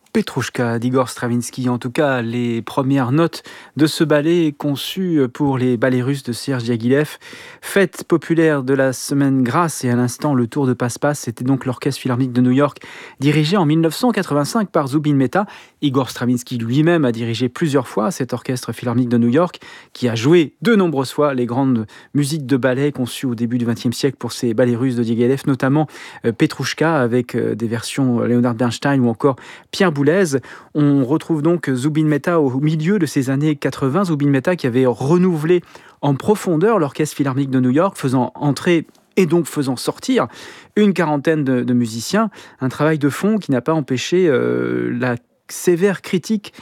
Petrouchka d'Igor Stravinsky, en tout cas les premières notes de ce ballet conçu pour les ballets russes de Serge Diaghilev. Fête populaire de la semaine grasse et à l'instant le tour de passe-passe, c'était donc l'Orchestre Philharmonique de New York, dirigé en 1985 par Zubin Mehta. Igor Stravinsky lui-même a dirigé plusieurs fois cet Orchestre Philharmonique de New York, qui a joué de nombreuses fois les grandes musiques de ballet conçues au début du XXe siècle pour ces ballets russes de Diaghilev, notamment Petrouchka avec des versions Leonard Bernstein ou encore Pierre Boulez. On retrouve donc Zubin Mehta au milieu de ces années 80. Zubin Mehta qui avait renouvelé en profondeur l'Orchestre Philharmonique de New York, faisant entrer et donc faisant sortir une quarantaine de musiciens. Un travail de fond qui n'a pas empêché la sévère critique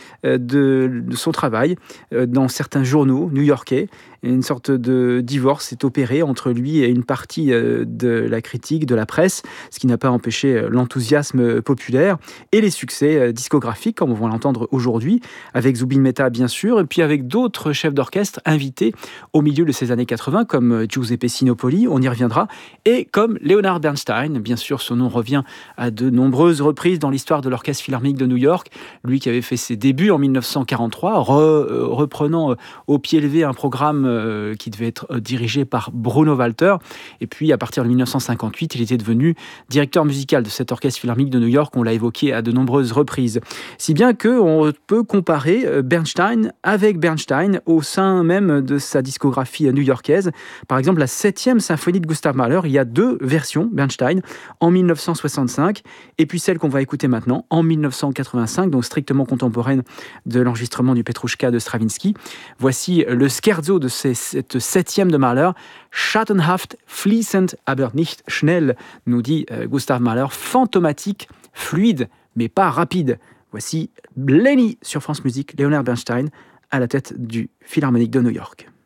de son travail dans certains journaux new-yorkais. Une sorte de divorce est opéré entre lui et une partie de la critique, de la presse, ce qui n'a pas empêché l'enthousiasme populaire et les succès discographiques, comme on va l'entendre aujourd'hui, avec Zubin Mehta bien sûr, et puis avec d'autres chefs d'orchestre invités au milieu de ces années 80, comme Giuseppe Sinopoli, on y reviendra, et comme Leonard Bernstein. Bien sûr, son nom revient à de nombreuses reprises dans l'histoire de l'Orchestre Philharmonique de New York, lui qui avait fait ses débuts en 1943, reprenant au pied levé un programme qui devait être dirigé par Bruno Walter. Et puis, à partir de 1958, il était devenu directeur musical de cet Orchestre Philharmonique de New York. On l'a évoqué à de nombreuses reprises. Si bien qu'on peut comparer Bernstein avec Bernstein au sein même de sa discographie new-yorkaise. Par exemple, la 7e symphonie de Gustav Mahler, il y a deux versions Bernstein, en 1965, et puis celle qu'on va écouter maintenant, en 1985, donc strictement contemporaine de l'enregistrement du Petrouchka de Stravinsky. Voici le scherzo de cette 7e de Mahler, Schattenhaft, fließend, aber nicht schnell, nous dit Gustav Mahler, fantomatique, fluide, mais pas rapide. Voici Lenny sur France Musique, Leonard Bernstein, à la tête du Philharmonique de New York.